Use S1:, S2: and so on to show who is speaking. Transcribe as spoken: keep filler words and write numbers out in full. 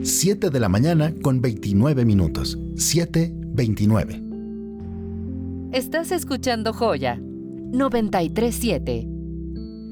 S1: siete de la mañana con veintinueve minutos. siete veintinueve.
S2: Estás escuchando Joya noventa y tres punto siete.